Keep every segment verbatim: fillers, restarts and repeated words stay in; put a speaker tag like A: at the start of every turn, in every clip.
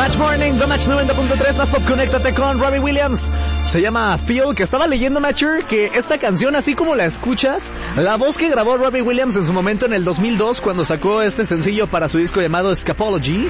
A: Match Morning, The Match noventa punto tres, más pop, conéctate con Robbie Williams. Se llama Feel, que estaba leyendo, Matcher, que esta canción, así como la escuchas, la voz que grabó Robbie Williams en su momento en el dos mil dos, cuando sacó este sencillo para su disco llamado Scapology,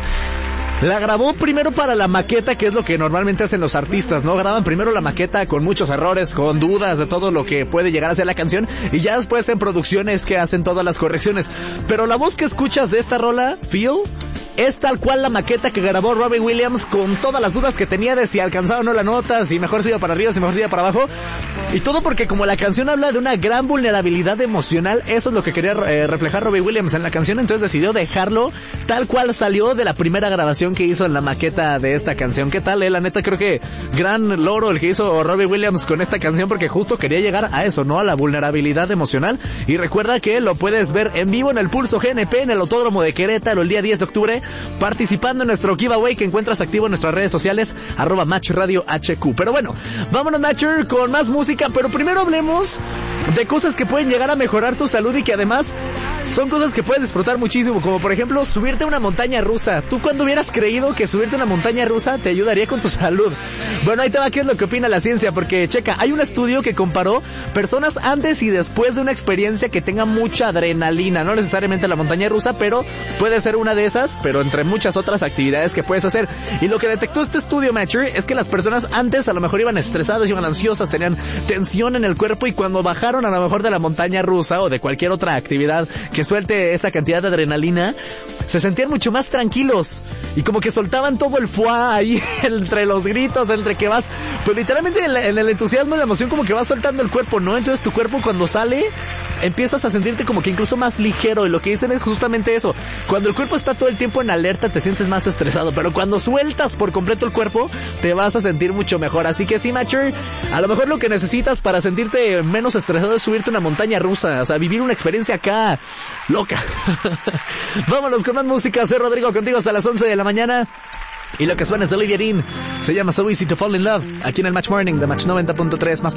A: la grabó primero para la maqueta, que es lo que normalmente hacen los artistas, ¿no? Graban primero la maqueta con muchos errores, con dudas de todo lo que puede llegar a ser la canción, y ya después en producciones que hacen todas las correcciones. Pero la voz que escuchas de esta rola, Feel, es tal cual la maqueta que grabó Robbie Williams, con todas las dudas que tenía de si alcanzaba o no la nota, si mejor se iba para arriba, si mejor se iba para abajo. Y todo porque como la canción habla de una gran vulnerabilidad emocional, eso es lo que quería eh, reflejar Robbie Williams en la canción, entonces decidió dejarlo tal cual salió de la primera grabación que hizo en la maqueta de esta canción. ¿Qué tal, eh? La neta, creo que gran logro el que hizo Robbie Williams con esta canción, porque justo quería llegar a eso, ¿no? A la vulnerabilidad emocional. Y recuerda que lo puedes ver en vivo en el Pulso G N P, en el Autódromo de Querétaro, el día diez de octubre, participando en nuestro giveaway que encuentras activo en nuestras redes sociales, arroba Match Radio H Q. Pero bueno, vámonos, Matcher, con más música, pero primero hablemos de cosas que pueden llegar a mejorar tu salud y que además son cosas que puedes disfrutar muchísimo, como por ejemplo subirte a una montaña rusa. ¿Tú cuándo hubieras creído que subirte a una montaña rusa te ayudaría con tu salud? Bueno, ahí te va qué es lo que opina la ciencia, porque checa, hay un estudio que comparó personas antes y después de una experiencia que tenga mucha adrenalina, no necesariamente la montaña rusa, pero puede ser una de esas, pero entre muchas otras actividades que puedes hacer. Y lo que detectó este estudio, Matcher, es que las personas antes a lo mejor iban estresadas, iban ansiosas, tenían tensión en el cuerpo, y cuando bajaron a lo mejor de la montaña rusa o de cualquier otra actividad que suelte esa cantidad de adrenalina, se sentían mucho más tranquilos y como que soltaban todo el fuá ahí entre los gritos, entre que vas, pues literalmente en, la, en el entusiasmo y la emoción como que vas soltando el cuerpo, ¿no? Entonces tu cuerpo cuando sale empiezas a sentirte como que incluso más ligero, y lo que dicen es justamente eso: cuando el cuerpo está todo el tiempo en alerta te sientes más estresado, pero cuando sueltas por completo el cuerpo te vas a sentir mucho mejor. Así que sí, Matcher, a lo mejor lo que necesitas para sentirte menos estresado es subirte a una montaña rusa, o sea, vivir una experiencia acá loca. Vámonos con más música. Soy Rodrigo, contigo hasta las once de la mañana. Y lo que suena es de Olivia Dean, se llama So Easy to Fall in Love, aquí en el Match Morning de Match noventa punto tres, más